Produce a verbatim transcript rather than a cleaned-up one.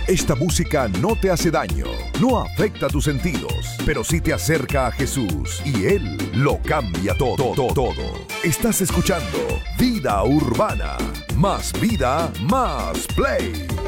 Esta música no te hace daño, no afecta tus sentidos, pero sí te acerca a Jesús y Él lo cambia todo, todo, todo. Estás escuchando Vida Urbana. Más vida, más play.